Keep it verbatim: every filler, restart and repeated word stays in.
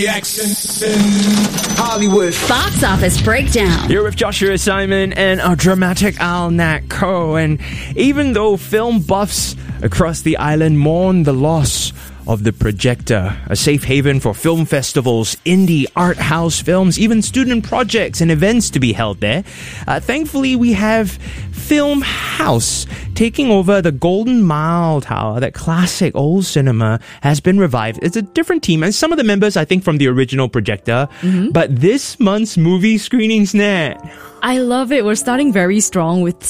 Action Hollywood. Box Office Breakdown. Here with Joshua Simon and our dramatic Al Nat Co. And even though film buffs across the island mourn the loss of the projector, a safe haven for film festivals, indie art house films, even student projects and events to be held there, uh, thankfully we have Film House taking over the Golden Mile Tower. That classic old cinema has been revived. It's a different team, and some of the members I think from the original projector, mm-hmm. but this month's movie screenings, Nat. I love it. We're starting very strong with